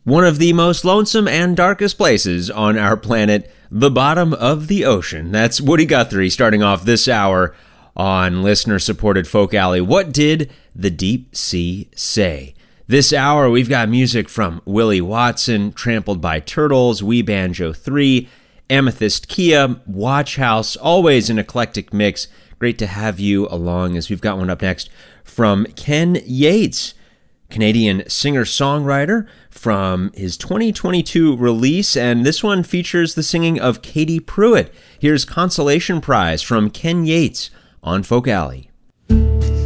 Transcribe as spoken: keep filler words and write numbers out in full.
One of the most lonesome and darkest places on our planet, the bottom of the ocean. That's Woody Guthrie starting off this hour on listener-supported Folk Alley. What did the deep sea say? This hour, we've got music from Willie Watson, Trampled by Turtles, We Banjo three, Amethyst Kia, Watch House, always an eclectic mix. Great to have you along as we've got one up next from Ken Yates, Canadian singer-songwriter, from his twenty twenty-two release, and this one features the singing of Katie Pruitt. Here's Consolation Prize from Ken Yates on Folk Alley.